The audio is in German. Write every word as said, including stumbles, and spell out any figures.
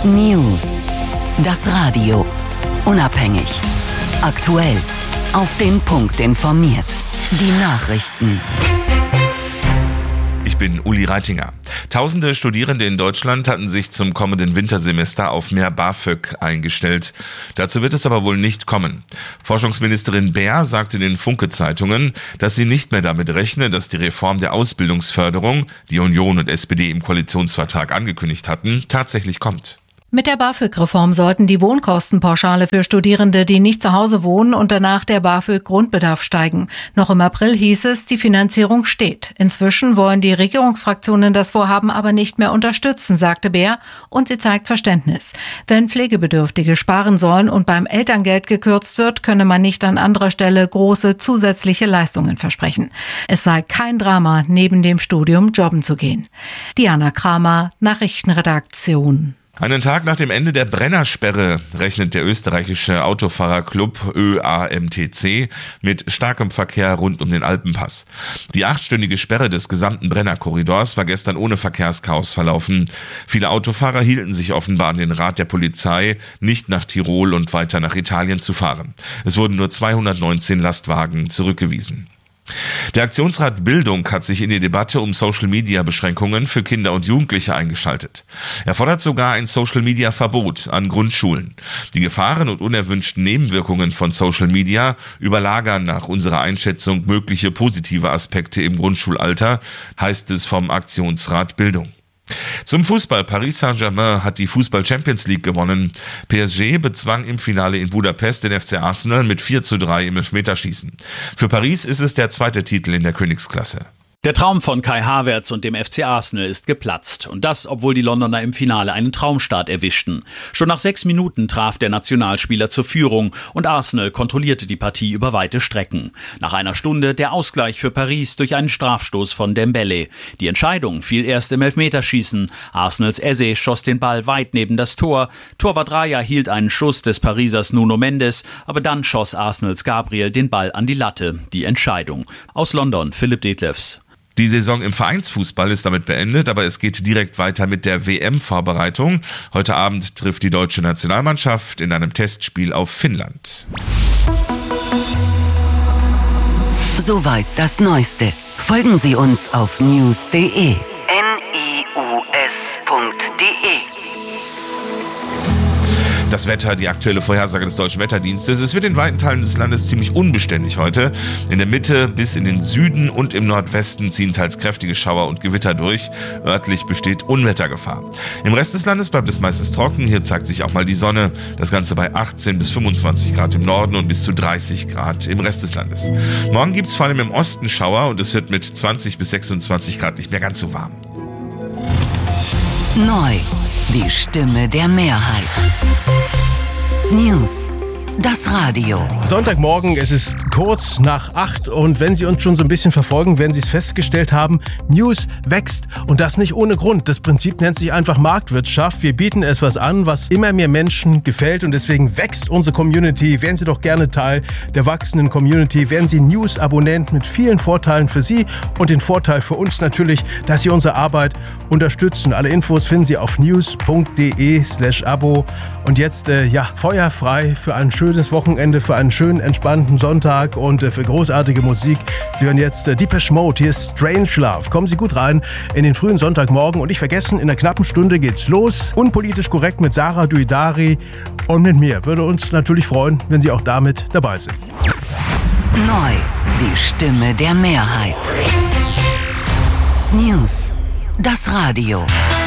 News. Das Radio. Unabhängig. Aktuell. Auf den Punkt informiert. Die Nachrichten. Ich bin Uli Reitinger. Tausende Studierende in Deutschland hatten sich zum kommenden Wintersemester auf mehr BAföG eingestellt. Dazu wird es aber wohl nicht kommen. Forschungsministerin Baer sagte den Funke-Zeitungen, dass sie nicht mehr damit rechne, dass die Reform der Ausbildungsförderung, die Union und S P D im Koalitionsvertrag angekündigt hatten, tatsächlich kommt. Mit der BAföG-Reform sollten die Wohnkostenpauschale für Studierende, die nicht zu Hause wohnen und danach der BAföG-Grundbedarf steigen. Noch im April hieß es, die Finanzierung steht. Inzwischen wollen die Regierungsfraktionen das Vorhaben aber nicht mehr unterstützen, sagte Baer, und sie zeigt Verständnis. Wenn Pflegebedürftige sparen sollen und beim Elterngeld gekürzt wird, könne man nicht an anderer Stelle große zusätzliche Leistungen versprechen. Es sei kein Drama, neben dem Studium jobben zu gehen. Diana Kramer, Nachrichtenredaktion. Einen Tag nach dem Ende der Brennersperre rechnet der österreichische Autofahrerclub Ö A M T C mit starkem Verkehr rund um den Alpenpass. Die achtstündige Sperre des gesamten Brennerkorridors war gestern ohne Verkehrschaos verlaufen. Viele Autofahrer hielten sich offenbar an den Rat der Polizei, nicht nach Tirol und weiter nach Italien zu fahren. Es wurden nur zweihundertneunzehn Lastwagen zurückgewiesen. Der Aktionsrat Bildung hat sich in die Debatte um Social-Media-Beschränkungen für Kinder und Jugendliche eingeschaltet. Er fordert sogar ein Social-Media-Verbot an Grundschulen. Die Gefahren und unerwünschten Nebenwirkungen von Social Media überlagern nach unserer Einschätzung mögliche positive Aspekte im Grundschulalter, heißt es vom Aktionsrat Bildung. Zum Fußball. Paris Saint-Germain hat die Fußball-Champions League gewonnen. P S G bezwang im Finale in Budapest den F C Arsenal mit vier zu drei im Elfmeterschießen. Für Paris ist es der zweite Titel in der Königsklasse. Der Traum von Kai Havertz und dem F C Arsenal ist geplatzt. Und das, obwohl die Londoner im Finale einen Traumstart erwischten. Schon nach sechs Minuten traf der Nationalspieler zur Führung und Arsenal kontrollierte die Partie über weite Strecken. Nach einer Stunde der Ausgleich für Paris durch einen Strafstoß von Dembele. Die Entscheidung fiel erst im Elfmeterschießen. Arsenals Eze schoss den Ball weit neben das Tor. Torwart Raya hielt einen Schuss des Parisers Nuno Mendes, aber dann schoss Arsenals Gabriel den Ball an die Latte. Die Entscheidung. Aus London, Philipp Detlefs. Die Saison im Vereinsfußball ist damit beendet, aber es geht direkt weiter mit der W M-Vorbereitung. Heute Abend trifft die deutsche Nationalmannschaft in einem Testspiel auf Finnland. Soweit das Neueste. Folgen Sie uns auf news punkt de. N I U S punkt de. Das Wetter, die aktuelle Vorhersage des Deutschen Wetterdienstes. Es wird in weiten Teilen des Landes ziemlich unbeständig heute. In der Mitte bis in den Süden und im Nordwesten ziehen teils kräftige Schauer und Gewitter durch. Örtlich besteht Unwettergefahr. Im Rest des Landes bleibt es meistens trocken. Hier zeigt sich auch mal die Sonne. Das Ganze bei achtzehn bis fünfundzwanzig Grad im Norden und bis zu dreißig Grad im Rest des Landes. Morgen gibt es vor allem im Osten Schauer und es wird mit zwanzig bis sechsundzwanzig Grad nicht mehr ganz so warm. Neu. Die Stimme der Mehrheit. News. Das Radio. Sonntagmorgen, es ist kurz nach acht und wenn Sie uns schon so ein bisschen verfolgen, werden Sie es festgestellt haben, News wächst und das nicht ohne Grund. Das Prinzip nennt sich einfach Marktwirtschaft. Wir bieten etwas an, was immer mehr Menschen gefällt und deswegen wächst unsere Community. Werden Sie doch gerne Teil der wachsenden Community. Werden Sie News-Abonnent mit vielen Vorteilen für Sie und den Vorteil für uns natürlich, dass Sie unsere Arbeit unterstützen. Alle Infos finden Sie auf news punkt de slash abo und jetzt, äh, ja, feuerfrei für einen schönen schönes Wochenende, für einen schönen, entspannten Sonntag und äh, für großartige Musik. Wir hören jetzt äh, Depeche Mode, hier ist Strange Love. Kommen Sie gut rein in den frühen Sonntagmorgen und nicht vergessen, in einer knappen Stunde geht's los. Unpolitisch korrekt mit Sarah Duidari und mit mir. Würde uns natürlich freuen, wenn Sie auch damit dabei sind. Neu, die Stimme der Mehrheit. News, das Radio.